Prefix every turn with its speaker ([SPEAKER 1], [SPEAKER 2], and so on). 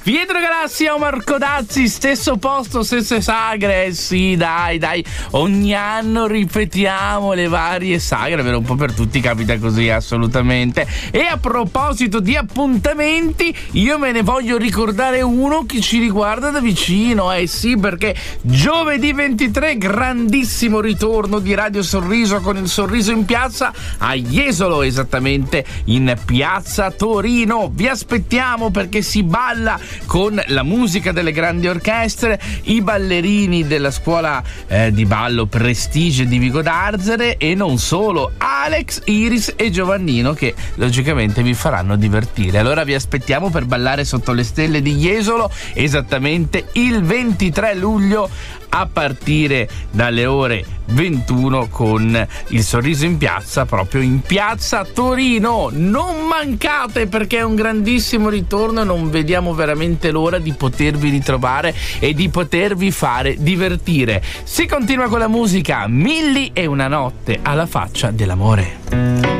[SPEAKER 1] Pietro Galassi o Marco Dazzi, stesso posto, stesse sagre. Sì, dai, ogni anno ripetiamo le varie sagre, un po' per tutti capita così, assolutamente. E a proposito di appuntamenti, io me ne voglio ricordare uno che ci riguarda da vicino, sì, perché giovedì 23 grandissimo ritorno di Radio Sorriso con il Sorriso in Piazza a Jesolo, esattamente in Piazza Torino. Vi aspettiamo perché si balla con la musica delle grandi orchestre, i ballerini della scuola di ballo Prestige di Vico d'Arzere e non solo, Alex, Iris e Giovannino, che logicamente vi faranno divertire. Allora vi aspettiamo per ballare sotto le stelle di Jesolo esattamente il 23 luglio a partire dalle ore 21 con il Sorriso in Piazza, proprio in Piazza Torino. Non mancate perché è un grandissimo ritorno e non vediamo veramente l'ora di potervi ritrovare e di potervi fare divertire. Si continua con la musica, Milli e una notte alla faccia dell'amore.